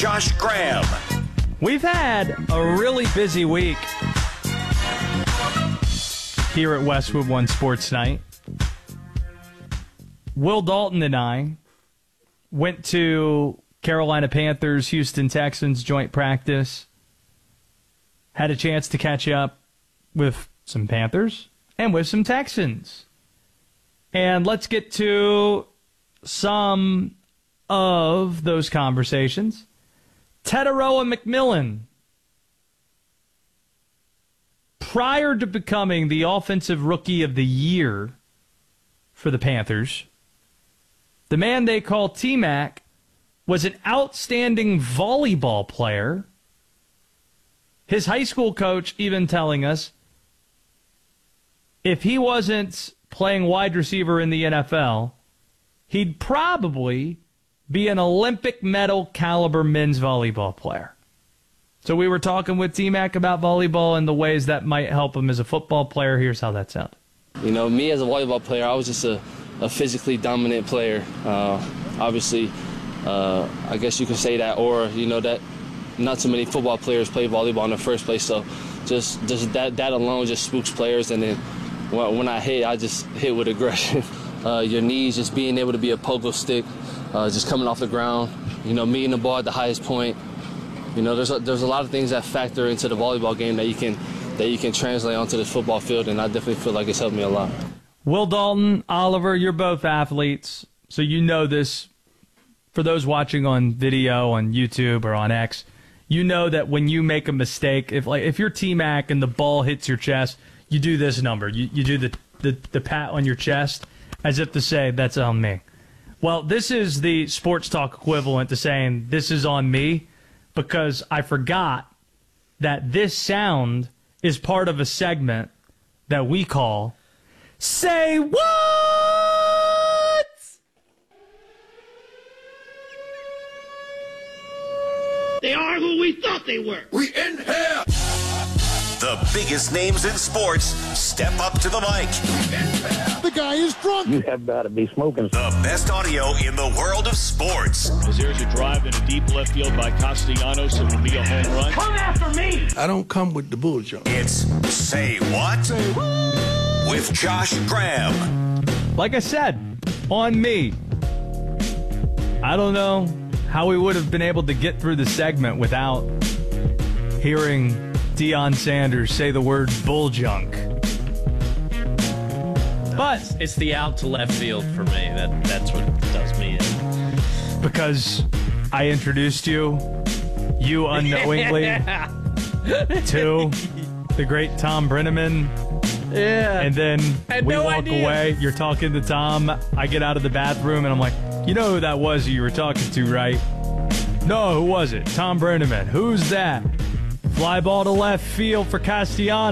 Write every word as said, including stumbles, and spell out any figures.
Josh Graham. We've had a really busy week here at Westwood One Sports Night. Will Dalton and I went to Carolina Panthers, Houston Texans joint practice. Had a chance to catch up with some Panthers and with some Texans. And let's get to some of those conversations. Tetairoa McMillan, prior to becoming the Offensive Rookie of the Year for the Panthers, the man they call T-Mac was an outstanding volleyball player. His high school coach even telling us if he wasn't playing wide receiver in the N F L, he'd probably be an Olympic medal caliber men's volleyball player. So we were talking with T-Mac about volleyball and the ways that might help him as a football player. Here's how that sounded. You know, me as a volleyball player, I was just a, a physically dominant player. Uh, obviously, uh, I guess you could say that, or, you know, that not too many football players play volleyball in the first place. So just, just that, that alone just spooks players. And then when, when I hit, I just hit with aggression. Uh, your knees, just being able to be a pogo stick, uh, just coming off the ground, you know, meeting the ball at the highest point. You know, there's a, there's a lot of things that factor into the volleyball game that you can that you can translate onto this football field, and I definitely feel like it's helped me a lot. Will Dalton, Oliver, you're both athletes, so you know this. For those watching on video on YouTube or on X, you know that when you make a mistake, if like if you're T-Mac and the ball hits your chest, you do this number. You you do the, the, the pat on your chest as if to say, that's on me. Well, this is the sports talk equivalent to saying, this is on me, because I forgot that this sound is part of a segment that we call Say What? They are who we thought they were. We in here. The biggest names in sports step up to the mic. The guy is drunk. You have got to be smoking. The best audio in the world of sports. As there's a drive in a deep left field by Castellanos, it will be a home run. Come after me. I don't come with the bull junk. It's Say What? Say what? With Josh Graham. Like I said, on me. I don't know how we would have been able to get through the segment without hearing Deion Sanders say the word bull junk. But it's the out to left field for me. That that's what does me in. Because I introduced you, you unknowingly, to the great Tom Brenneman. Yeah. And then we no walk idea. away. You're talking to Tom. I get out of the bathroom and I'm like, you know who that was you were talking to, right? No, who was it? Tom Brenneman. Who's that? Fly ball to left field for Castellanos.